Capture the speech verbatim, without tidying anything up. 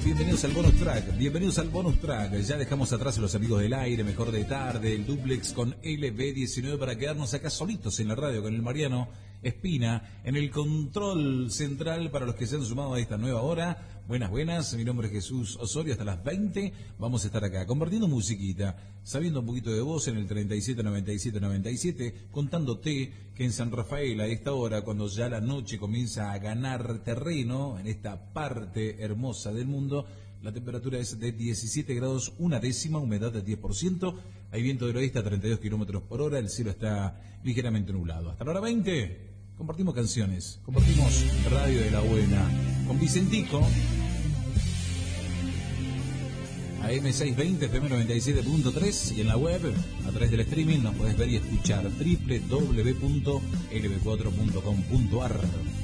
bienvenidos al bonus track, bienvenidos al bonus track. Ya dejamos atrás a los amigos del aire, mejor de tarde, el duplex con L B diecinueve para quedarnos acá solitos en la radio con el Mariano Espina en el control central para los que se han sumado a esta nueva hora. Buenas, buenas, mi nombre es Jesús Osorio, hasta las veinte vamos a estar acá compartiendo musiquita, sabiendo un poquito de voz en el treinta y siete noventa y siete noventa y siete, contándote que en San Rafael a esta hora, cuando ya la noche comienza a ganar terreno en esta parte hermosa del mundo, la temperatura es de diecisiete grados, una décima, humedad del diez por ciento, hay viento del oeste a treinta y dos kilómetros por hora, el cielo está ligeramente nublado. Hasta la hora veinte compartimos canciones, compartimos Radio de la Buena con Vicentico, A M seiscientos veinte, F M noventa y siete punto tres, y en la web, a través del streaming, nos podés ver y escuchar doble u doble u doble u punto l b cuatro punto com punto a r.